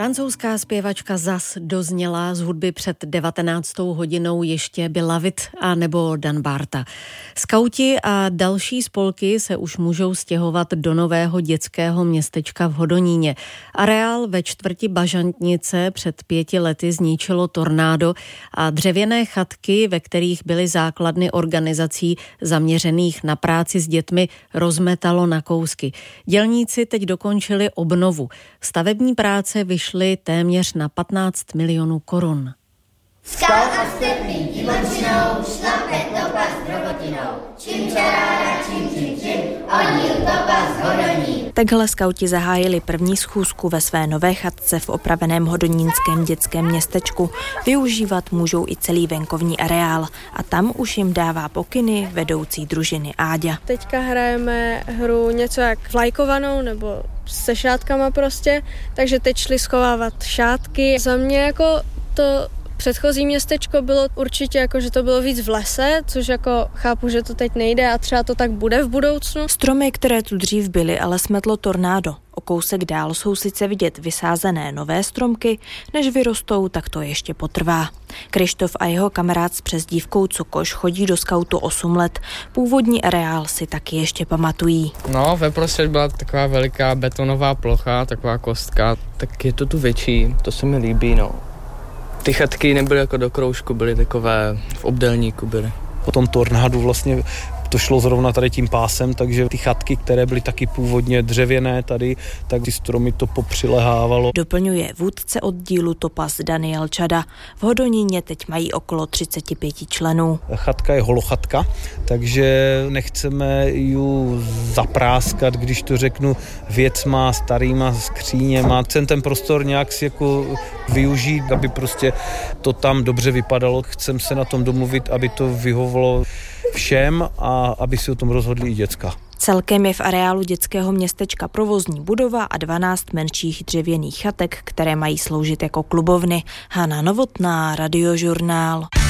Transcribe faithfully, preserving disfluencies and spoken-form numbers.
Francouzská zpěvačka zas dozněla z hudby před devatenáctou hodinou ještě Beloved a nebo Dan Barta. Skauti a další spolky se už můžou stěhovat do nového dětského městečka v Hodoníně. Areál ve čtvrti Bažantnice před pěti lety zničilo tornádo a dřevěné chatky, ve kterých byly základny organizací zaměřených na práci s dětmi, rozmetalo na kousky. Dělníci teď dokončili obnovu. Stavební práce vyšly téměř na patnáct milionů korun. Skal a stepný divočinou, šlape topa s drobotinou. Čím čarára, čím, čím, čím, oníl topa s Hodonín. Takhle skauti zahájili první schůzku ve své nové chatce v opraveném hodonínském dětském městečku. Využívat můžou i celý venkovní areál a tam už jim dává pokyny vedoucí družiny Áďa. Teďka hrajeme hru něco jak vlajkovanou nebo se šátkama prostě, takže teď šli schovávat šátky. Za mě jako to předchozí městečko bylo určitě jako, že to bylo víc v lese, což jako chápu, že to teď nejde a třeba to tak bude v budoucnu. Stromy, které tu dřív byly, ale smetlo tornádo. O kousek dál jsou sice vidět vysázené nové stromky, než vyrostou, tak to ještě potrvá. Krištof a jeho kamarád s přezdívkou Cokoš chodí do skautu osm let. Původní areál si taky ještě pamatují. No, veprostřed byla taková veliká betonová plocha, taková kostka, tak je to tu větší, to se mi líbí, no. Ty chatky nebyly jako do kroužku, byly takové v obdélníku byly. Po tom tornádu vlastně to šlo zrovna tady tím pásem, takže ty chatky, které byly taky původně dřevěné tady, tak ty stromy to popřilehávalo. Doplňuje vůdce oddílu Topaz Daniel Čada. V Hodoníně teď mají okolo třicet pět členů. Chatka je holochatka, takže nechceme ji zapráskat, když to řeknu, věcma, starýma skříněma. Chcem ten prostor nějak si jako využít, aby prostě to tam dobře vypadalo. Chcem se na tom domluvit, aby to vyhovovalo všem a aby si o tom rozhodli i děcka. Celkem je v areálu dětského městečka provozní budova a dvanáct menších dřevěných chatek, které mají sloužit jako klubovny. Hana Novotná, Radiožurnál.